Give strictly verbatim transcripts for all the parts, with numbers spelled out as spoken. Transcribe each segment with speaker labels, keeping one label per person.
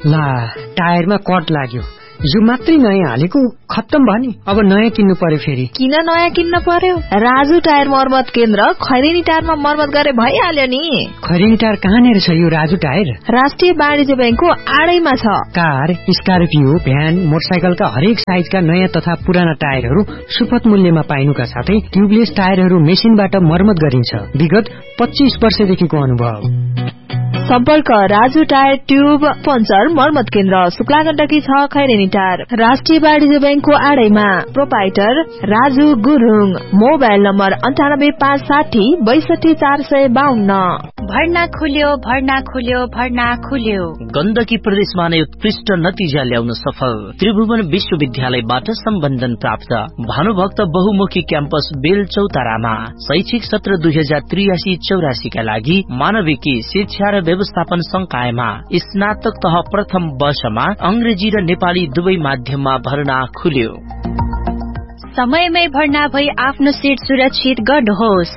Speaker 1: ला टायरमा कट लाग्यो, यो मात्रै नयाँ हालेको खत्तम भयो नि, अब नयाँ किन्नु पर्यो फेरि।
Speaker 2: किन नयाँ किन्न पर्यो? राजु टायर मर्मत केन्द्र खैरेनी टायरमा मर्मत गरे भइहाल्यो नि।
Speaker 1: खैरेनी टायर कहाँनिर छ यो राजु टायर?
Speaker 2: राष्ट्रिय वाणिज्य बैंकको आडैमा छ।
Speaker 1: कार, स्कर्पियो, भ्यान, मोटरसाइकलका हरेक साइजका नयाँ तथा पुराना टायरहरू सुपथ मूल्यमा पाइनुका साथै ट्युबलेस टायरहरू मेसिनबाट मर्मत गरिन्छ। विगत पच्चीस वर्षदेखिको अनुभव।
Speaker 2: सम्पर्क राजु टायर ट्युब पञ्चर मर्मत केन्द्र, शुक्ला गण्डकी छ, खैरेनी टायर, राष्ट्रिय वाणिज्य बैंकको आडैमा। Proprietor Raju Gurung. Mobile number अन्ठानब्बे पाँच साठी बैसठी चार सय बाहन्न।
Speaker 3: भर्ना खुल्यो, भर्ना खुल्यो, भर्ना खुल्यो।
Speaker 4: गण्डकी प्रदेशमा नै उत्कृष्ट नतिजा ल्याउन सफल त्रिभुवन विश्वविद्यालयबाट सम्बन्धन प्राप्त भानुभक्त बहुमुखी क्याम्पस बेल चौतारामा शैक्षिक सत्र दुई हजार त्रियासी चौरासीका लागि मानविकी शिक्षा र व्यवस्थापन संकायमा स्नातक तह प्रथम वर्षमा अंग्रेजी र नेपाली दुवै माध्यममा भर्ना खुल्यो।
Speaker 3: समयमै भर्ना भई आफ्नो सीट सुरक्षित गर्नुहोस्।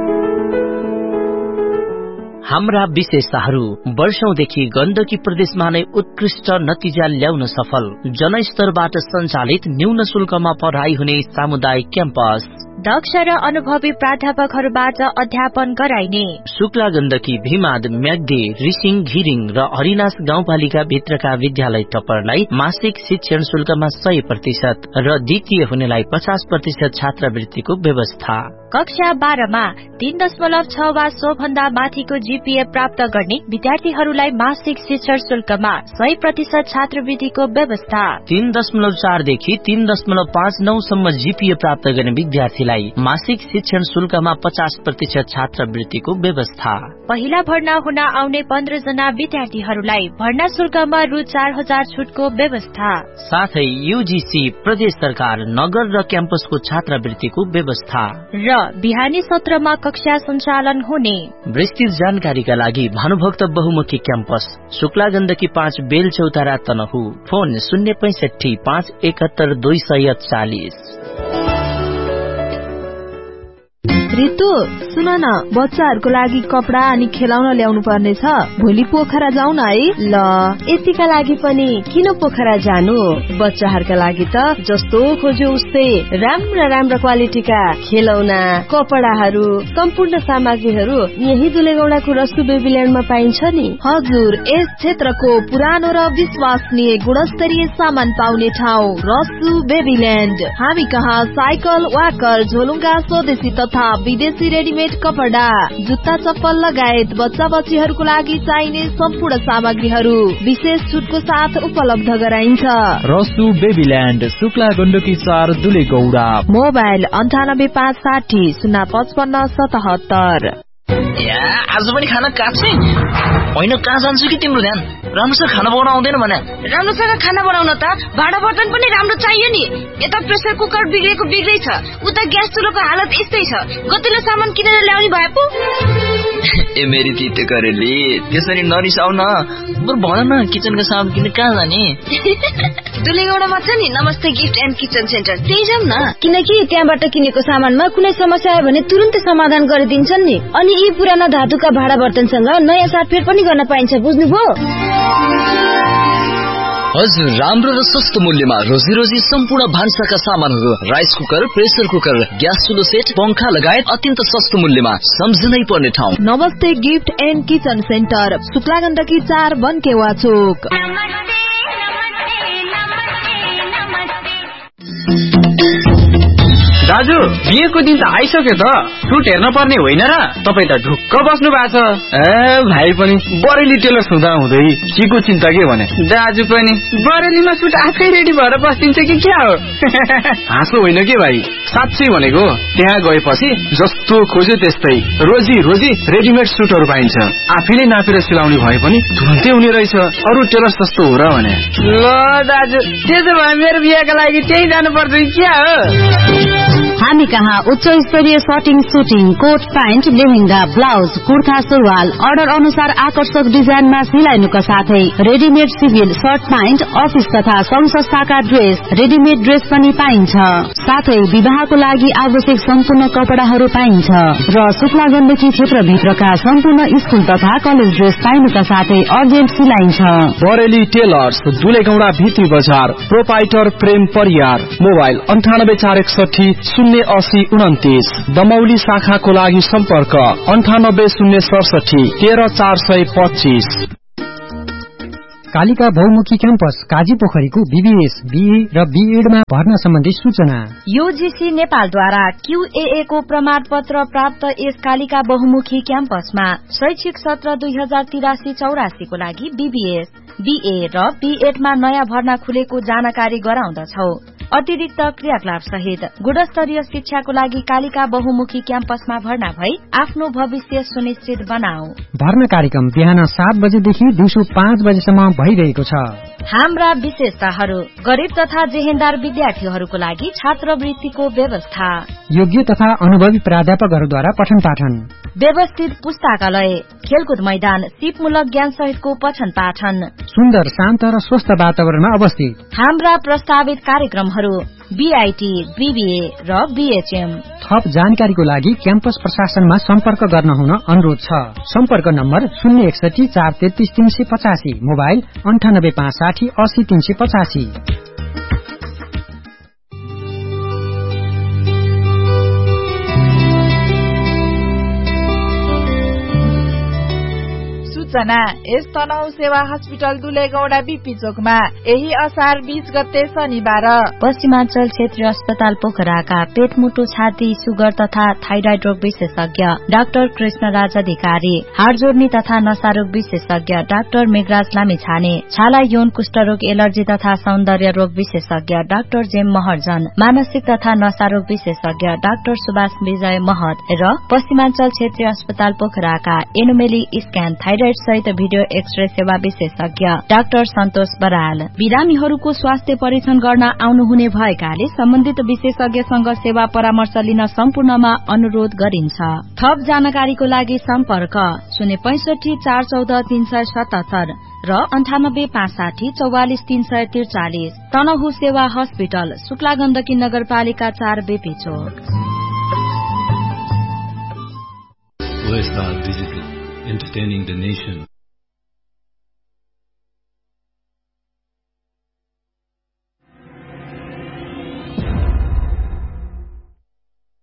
Speaker 4: हाम्रा विशेषताहरू वर्षौंदेखि गण्डकी प्रदेशमा नै उत्कृष्ट नतिजा ल्याउन सफल जनस्तरबाट सञ्चालित न्यून शुल्कमा पढाइ हुने सामुदायिक क्याम्पस,
Speaker 3: दक्ष र अनुभवी प्राध्यापकहरूबाट अध्यापन गराइने
Speaker 4: शुक्ला गण्डकी, भीमाद, म्याग्दी, रिसिङ, घिरिङ र हरिनास गाउँपालिका भित्रका विद्यालय टप्परलाई मासिक शिक्षण शुल्कमा सय प्रतिशत र द्वितीय हुनेलाई पचास प्रतिशत छात्रवृत्तिको व्यवस्था।
Speaker 3: कक्षा बाह्रमा तीन दशमलव छ वा सो भन्दा माथिको जीपीए प्राप्त गर्ने विद्यार्थीहरूलाई मासिक शिक्षण शुल्कमा सय प्रतिशत छात्रवृत्तिको व्यवस्था।
Speaker 4: तीन दशमलव चारदेखि तीन दशमलव पाँच नौ सम्म जीपीए प्राप्त गर्ने विद्यार्थीलाई मासिक शिक्षण शुल्कमा पचास प्रतिशत छात्रवृत्तिको व्यवस्था।
Speaker 3: पहिला भर्ना हुन आउने पन्ध्र जना विद्यार्थीहरूलाई भर्ना शुल्कमा रु चार हजार छुटको व्यवस्था।
Speaker 4: साथै यूजीसी, प्रदेश सरकार, नगर र क्याम्पसको छात्रवृत्तिको व्यवस्था
Speaker 3: र बिहानी सत्रमा कक्षा सञ्चालन हुने।
Speaker 4: विस्तृत जानकारीका लागि भानुभक्त बहुमुखी क्याम्पस, शुक्ला गण्डकी पाँच, बेल चौतारा, तनहु। फोन शून्य पैंसठी पाँच एकहत्तर दुई सय चालिस।
Speaker 2: रितु सुन न, बच्चाहरूको लागि कपडा अनि खेलाउन ल्याउनु पर्ने छ, भोलि पोखरा जाउँ न है।
Speaker 5: ल यतिका लागि पनि किन पोखरा जानु? बच्चाहरूका लागि त जस्तो खोज्यो उस्तै राम्रा राम्रा क्वालिटीका खेलौना, कपडाहरू, सम्पूर्ण सामग्रीहरू यही दुलेगौडाको रसु बेबील्यान्डमा पाइन्छ नि।
Speaker 2: हजुर, यस क्षेत्रको पुरानो र विश्वसनीय गुणस्तरीय सामान पाउने ठाउँ रसु बेबील्यान्ड। हामी कहाँ साइकल, वाकर, झोलुङ्गा, स्वदेशी तथा विदेशी रेडिमेड कपडा, जुत्ता, चप्पल लगायत बच्चा बच्चीहरूको लागि चाहिने सम्पूर्ण सामग्रीहरू विशेष छुटको साथ उपलब्ध गराइन्छ।
Speaker 6: रसु बेबील्यान्ड, शुक्ला गण्डकी चार, दुलेगौडा।
Speaker 2: मोबाइल अन्ठानब्बे पाँच साठी शून्य पचपन्न सतहत्तर।
Speaker 7: आज पनि खाना काट्छै होइन, कहाँ जान्छु कि तिम्रो ध्यान? राम्रोसँग खाना बनाउन आउँदैन भने?
Speaker 8: राम्रोसँग खाना बनाउन त भाँडा बर्तन पनि राम्रो चाहियो नि। यता प्रेसर कुकर बिग्रेको बिग्रै छ, उता ग्यास चुलोको हालत यस्तै छ, गतिलो सामान किनेर ल्याउने भए पो।
Speaker 7: ए मेरी तिते करेली, त्यसरी नरिसाउ न। बरु भन न, किचनका सामान किन्न कहाँ जाने?
Speaker 8: दुलेगौडामा छ नि नमस्ते गिफ्ट एन्ड किचन सेन्टर, त्यही जाउँ न।
Speaker 5: किनकि त्यहाँबाट किनेको सामानमा कुनै समस्या आयो भने तुरुन्तै समाधान गरिदिन्छन् नि। अनि यी पुराना धातुका भाँडा बर्तनसँग नयाँ साटफेर पनि गर्न पाइन्छ, बुझ्नुभयो?
Speaker 9: हजुर, राम्रो र सस्तो मूल्यमा रोजी रोजी सम्पूर्ण भान्साका सामानहरू, rice cooker, pressure cooker, gas चुलो set, पंखा लगायत अत्यन्त सस्तो मूल्यमा सम्झनै पर्ने ठाउँ
Speaker 2: नमस्ते gift and kitchen centre, Shukla Gandaki चार, बनकेवा चोक।
Speaker 10: दाजु, बिहेको दिन त आइसक्यो त, सुट हेर्न पर्ने होइन र? तपाईँ त ढुक्क बस्नु भएको छ। ए भाइ पनि बरेली टेलर हुँदा हुँदै केको चिन्ता के भने? दाजु पनि बरेलीमा सुट आफै रेडी भएर बस्दिन्छ कि क्या हो? हाँसो होइन के भाइ, साँच्चै भनेको। त्यहाँ गएपछि जस्तो खोज्यो त्यस्तै रोजी रोजी रेडिमेड सुटहरू पाइन्छ। आफैले नापेर सिलाउने भए पनि तुरन्तै हुने रहेछ। अरू टेलर सस्तो हो र भने? ल दाजु, त्यसो भए मेरो बिहेको लागि त्यही जानु पर्छ कि क्या हो?
Speaker 11: हामी कहाँ उच्च स्तरीय shirting, shooting, coat pant, lehenga, blouse, kurta, सुरुवाल अर्डर अनुसार आकर्षक डिजाइनमा सिलाइनुका साथै readymade civil short pant, office तथा संघ संस्थाका ड्रेस, रेडिमेड ड्रेस पनि पाइन्छ। साथै विवाहको लागि आवश्यक सम्पूर्ण कपडाहरू पाइन्छ र शुक्ला गण्डकी क्षेत्रभित्रका सम्पूर्ण स्कूल तथा कलेज ड्रेस पाइनुका साथै अर्जेन्ट सिलाइन्छ।
Speaker 12: बरेली टेलर्स, दुलेगौडा भित्री बजार, प्रोपाइटर प्रेम परियार, मोबाइल अन्ठानब्बे चार एकसठी शून्य असी उन्तिस। दमौली शाखाको लागि सम्पर्क अन्ठानब्बे शून्य सडसठी तेह्र चार सय पच्चीस।
Speaker 1: कालिका बहुमुखी क्याम्पस काजी पोखरीको बीबीएस, बीए र बीएडमा भर्ना सम्बन्धी सूचना।
Speaker 3: यूजीसी नेपालद्वारा क्यूएए को प्रमाण पत्र प्राप्त यस कालिका बहुमुखी क्याम्पसमा शैक्षिक सत्र दुई हजार तिरासी चौरासी को लागि बीबीएस, बीए र बीएडमा नयाँ भर्ना खुलेको जानकारी गराउँदछौ। अतिरिक्त क्रियाकलाप सहित गुणस्तरीय शिक्षाको लागि कालिका बहुमुखी क्याम्पसमा भर्ना भई आफ्नो भविष्य सुनिश्चित बनाऊ।
Speaker 1: भर्ना कार्यक्रम बिहान सात बजेदेखि दिउँसो पाँच बजेसम्म भइरहेको छ।
Speaker 3: हाम्रा विशेषताहरू गरीब तथा जेहेन्दार विद्यार्थीहरूको लागि छात्रवृत्तिको व्यवस्था,
Speaker 1: योग्य तथा अनुभवी प्राध्यापकहरूद्वारा पठन पाठन,
Speaker 3: व्यवस्थित पुस्तकालय, खेलकुद मैदान, सिपमूलक ज्ञान सहितको पठन पाठन,
Speaker 1: सुन्दर शान्त र स्वस्थ वातावरणमा अवस्थित।
Speaker 3: हाम्रा प्रस्तावित कार्यक्रमहरू बीआईटी, बीबीए र बीएचएम।
Speaker 1: थप जानकारीको लागि क्याम्पस प्रशासनमा सम्पर्क गर्न हुन अनुरोध छ। सम्पर्क नम्बर शून्य एकसठी चार तेत्तीस तीन सय पचासी, मोबाइल अन्ठानब्बे पाँच साठी अस्सी तीन सय पचासी।
Speaker 13: सूचना यस तनहु सेवा हस्पिटल दुलेगौडा बीपी चोकमा यही असार बीस गते शनिबार
Speaker 3: पश्चिमाञ्चल क्षेत्रीय अस्पताल पोखराका पेटमुटु, छाती, सुगर तथा थाइराइड रोग विशेषज्ञ डाक्टर कृष्णराज अधिकारी, हाड जोड्नी तथा नसारोग विशेषज्ञ डाक्टर मेघराज लामिछाने, छाला यौन कुष्ठरोग, एलर्जी तथा सौन्दर्य रोग विशेषज्ञ डाक्टर जेम महर्जन, मानसिक तथा नसारोग विशेषज्ञ डाक्टर सुभाष विजय महत र पश्चिमाञ्चल क्षेत्रीय अस्पताल पोखराका एनुमेली स्क्यान, थाइराइड सहित भिडियो एक्सरे सेवा विशेषज्ञ डाक्टर सन्तोष बराल। बिरामीहरूको स्वास्थ्य परीक्षण गर्न आउनुहुने भएकाले सम्बन्धित विशेषज्ञसँग सेवा परामर्श लिन सम्पूर्णमा अनुरोध गरिन्छ। थप जानकारीको लागि सम्पर्क शून्य पैंसठी चार चौध तीन सय सतहत्तर र अन्ठानब्बे पाँच साठी चौवालिस तीन सय त्रिचालिस। तनहु सेवा हस्पिटल, शुक्ला गण्डकी नगरपालिका चार, बेपी चोक।
Speaker 14: O S R Digital, entertaining the nation.